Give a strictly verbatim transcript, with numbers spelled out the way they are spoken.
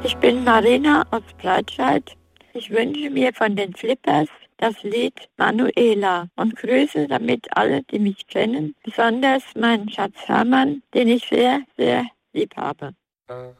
Ich bin Marina aus Breitscheid. Ich wünsche mir von den Flippers das Lied Manuela und grüße damit alle, die mich kennen, besonders meinen Schatz Hermann, den ich sehr, sehr lieb habe.